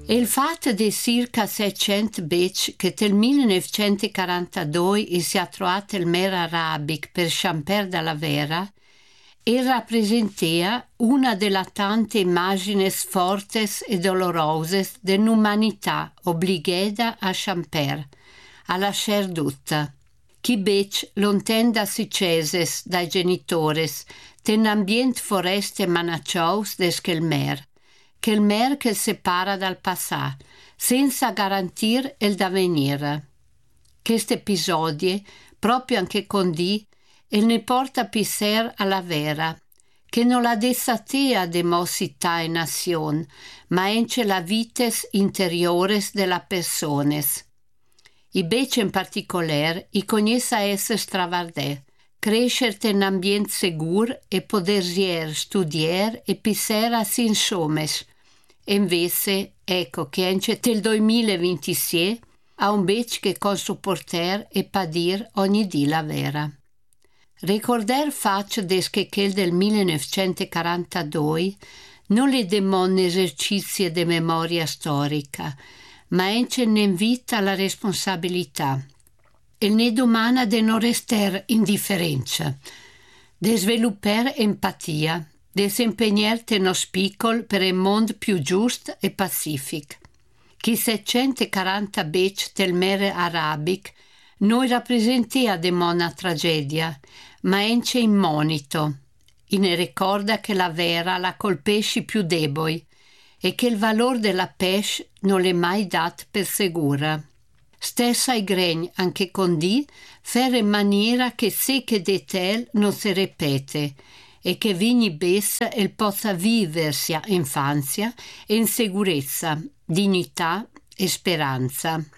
Il fatto di circa 600 bec che nel 1942 si è trovato il mer arabic per Champer della Vera e rappresenta una delle tante immagini forti e dolorose dell'umanità obbligata a Champer, a lasciar tutta. Chi bec lontan da Siceses, dai genitori, ten ambiente foreste manaccious des che il mer che separa dal passato, senza garantire il d'avvenire. Questo episodio, proprio anche con di, il ne porta pisser alla vera, che non la desatea de mossità e nazione, ma ence la vites interiores della persones. I bec in particolare, i cognessa essere stravardè, crescere in ambiente sicuro e poter studiare e pisser sin somes. E invece, ecco che anche nel 2026 ha un bec che con sopporter e padir ogni dì la vera. Ricordar faccio des che quel del 1942 non le demon esercizi di memoria storica, ma anche ne invita alla responsabilità. E ne domanda di non restare indifferenza, di sviluppare empatia, di impegnarti no spicol per un mondo più giusto e pacifico. Chi 740 bec del mere arabic noi rappresenta de mona tragedia, ma ence in monito, e ne ricorda che la vera la colpesci più deboli e che il valore della pesce non l'è mai dat per sicura. Stessa i gregni anche con di, fare in maniera che se che de tel non si ripete e che vigni bessa il possa viversi a infanzia in sicurezza, dignità e speranza.